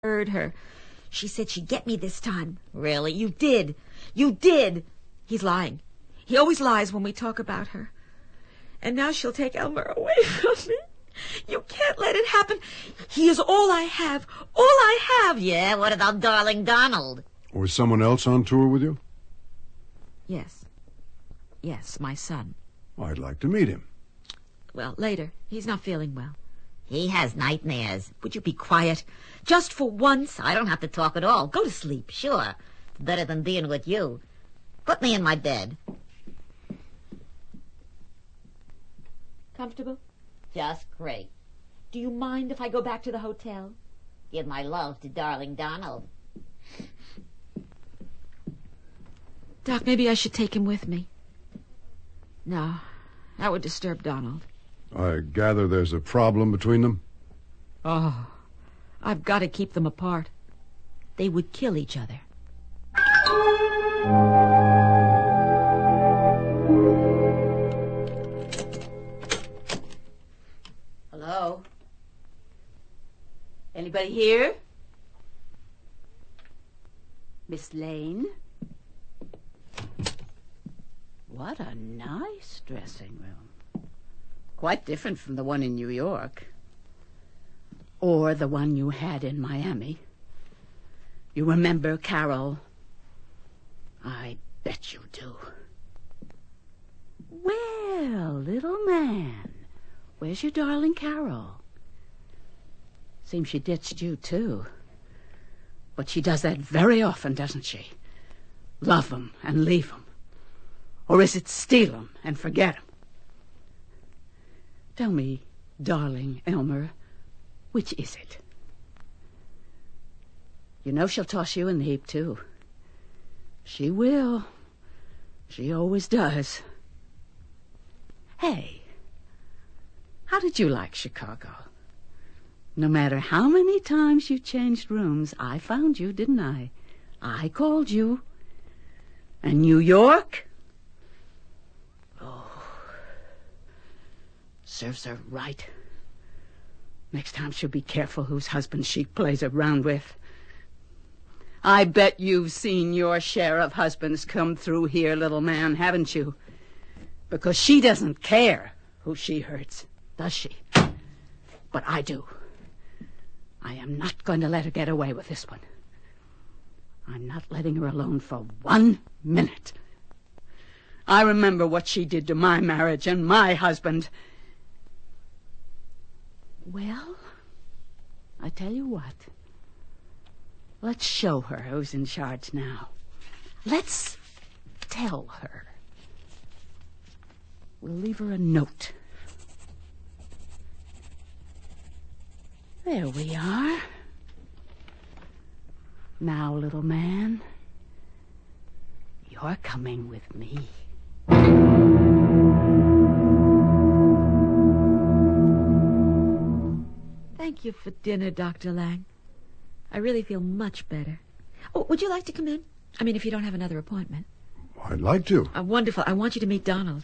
heard her. She said she'd get me this time. Really? You did. You did. He's lying. He always lies when we talk about her. And now she'll take Elmer away from me. You can't let it happen. He is all I have. All I have. Yeah, what about darling Donald? Was someone else on tour with you? Yes. Yes, my son. I'd like to meet him. Well, later. He's not feeling well. He has nightmares. Would you be quiet? Just for once. I don't have to talk at all. Go to sleep. Sure. It's better than being with you. Put me in my bed. Comfortable? Just great. Do you mind if I go back to the hotel? Give my love to darling Donald. Doc, maybe I should take him with me. No, that would disturb Donald. I gather there's a problem between them? Oh, I've got to keep them apart. They would kill each other. Hello? Anybody here? Miss Lane? What a nice dressing room. Quite different from the one in New York. Or the one you had in Miami. You remember Carol? I bet you do. Well, little man, where's your darling Carol? Seems she ditched you, too. But she does that very often, doesn't she? Love 'em and leave 'em. Or is it steal 'em and forget 'em? Tell me, darling Elmer, which is it? You know she'll toss you in the heap, too. She will. She always does. Hey, how did you like Chicago? No matter how many times you changed rooms, I found you, didn't I? I called you. And New York? Oh, serves her right. Next time she'll be careful whose husband she plays around with. I bet you've seen your share of husbands come through here, little man, haven't you? Because she doesn't care who she hurts, does she? But I do. I am not going to let her get away with this one. I'm not letting her alone for 1 minute. I remember what she did to my marriage and my husband. Well, I tell you what. Let's show her who's in charge now. Let's tell her. We'll leave her a note. There we are. Now, little man, you're coming with me. Thank you for dinner, Dr. Lang. I really feel much better. Oh, would you like to come in? I mean, if you don't have another appointment. I'd like to. Wonderful. I want you to meet Donald.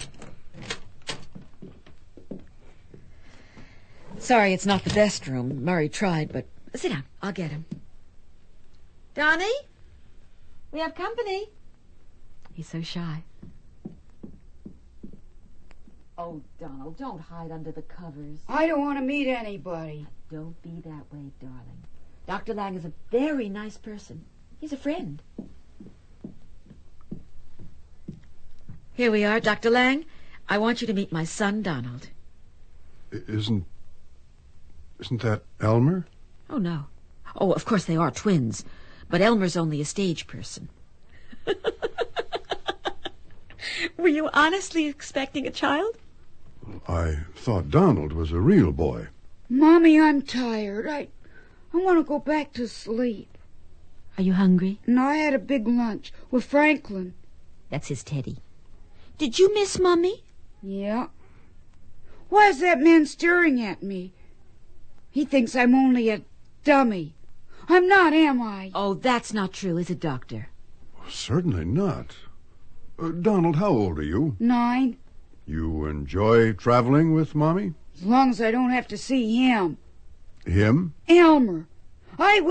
Sorry, it's not the best room. Murray tried, but... Sit down. I'll get him. Donnie? We have company. He's so shy. Oh, Donald, don't hide under the covers. I don't want to meet anybody. Don't be that way, darling. Dr. Lang is a very nice person. He's a friend. Here we are, Dr. Lang. I want you to meet my son, Donald. Isn't that Elmer? Oh, no. Oh, of course they are twins. But Elmer's only a stage person. Were you honestly expecting a child? I thought Donald was a real boy. Mommy, I'm tired. I want to go back to sleep. Are you hungry? No, I had a big lunch with Franklin. That's his Teddy. Did you miss Mummy? Yeah. Why is that man staring at me? He thinks I'm only a dummy. I'm not, am I? Oh, that's not true, is it, Doctor? Certainly not. Donald, how old are you? 9. You enjoy traveling with Mommy? As long as I don't have to see him. Him? Elmer. I